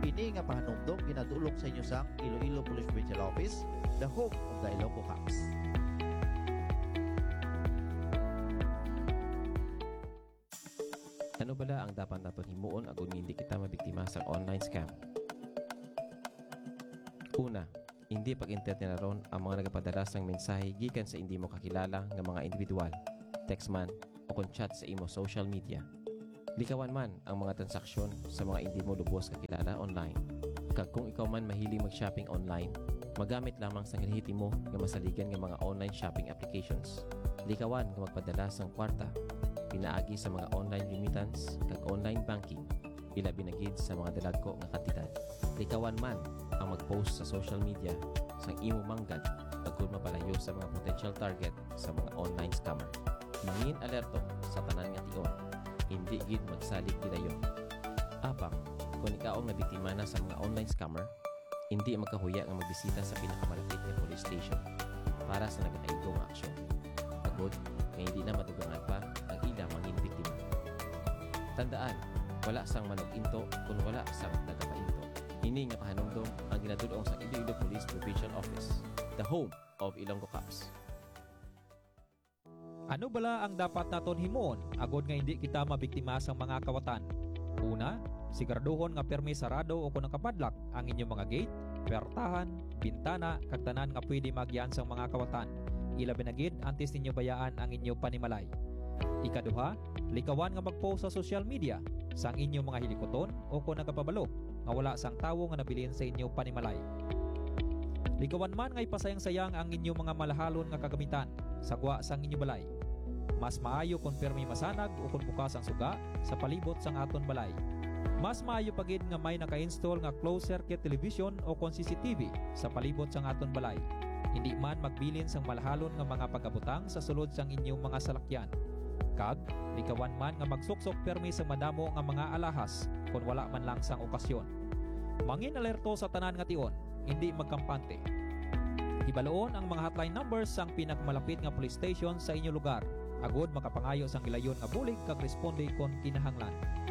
Ini nga pahanumdom ginadulog sa inyo sang Iloilo Police Provincial Office, the home of the Ilonggo Cops. Ano bala ang dapat naton himuon agon hindi kita mabiktima sa online scam? Una, hindi pag-internet na ron ang mga nagapadala sang mensahe gikan sa hindi mo kakilala nga mga individual, text man o kung chat sa imo social media. Likawan man ang mga transaksyon sa mga hindi mo lubos kakilala online. Kag kung ikaw man mahilig mag-shopping online, magamit lamang sang mo nga masaligan nga mga online shopping applications. Likawan nga magpadala sang kwarta, pinaagi sa mga online remittance kag online banking, ilabi na gid sa mga dalagko nga kantidad. Likawan man ang mag-post sa social media sang imo manggad pagkud mapalayo sa mga potential target sa mga online scammer. Mangin alerto sa tanan nga tion, hindi gid magsalig gidayon. Apang kung ikaw ang nabiktima na sa mga online scammer, hindi magkahuya nga magbisita sa pinakamalapit nga police station para sa nagkaigo nga aksyon. Pagod nga hindi na madugangan pa ang ila mangin biktima. Tandaan, wala sang manog-into kung wala sang nagapainto. Ini nga pahanumdom ang ginadulong sa Iloilo Police Provincial Office, the home of Ilonggo Cops. Ano bala ang dapat naton himuon agod nga hindi kita mabiktima sa mga kawatan? Una, siguraduhon nga permi sarado o kung nakapadlock ang inyong mga gate, pertahan, bintana, kag tanan nga pwede magyan sa mga kawatan. Ilabi na gid antes ninyo bayaan ang inyong panimalay. Ikaduha, likawan nga mag-post sa social media sang inyong mga hilikoton o kung nagapabalo nga wala sang tawo nga nabilin sa inyong panimalay. Likawan man nga ipasayang-sayang ang inyong mga malahalon nga kagamitan sagwa sang inyong balay. Mas maayo kung permi masanag o kung bukas ang suga sa palibot sang aton balay. Mas maayo pagid nga may naka-install nga closed circuit television o kung CCTV sa palibot sang aton balay. Hindi man magbilin sang malahalon nga mga pagabutang sa sulod sang inyong mga salakyan. Kag, likawan man nga magsuksok permi sa madamo nga mga alahas kung wala man lang sang okasyon. Mangin alerto sa tanan nga tion, hindi magkampante. Ibaloon ang mga hotline numbers sang pinakamalapit nga police station sa inyong lugar, agod makapangayo sang ilayon nga bulig kag responde kon kinahanglan.